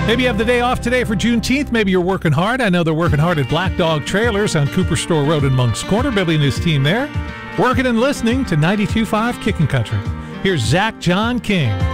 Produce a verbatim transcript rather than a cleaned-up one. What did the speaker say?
Maybe you have the day off today for Juneteenth. Maybe you're working hard. I know they're working hard at Black Dog Trailers on Cooper Store Road in Moncks Corner. Billy and his team there, working and listening to ninety-two point five Kicking Country. Here's Zach John King.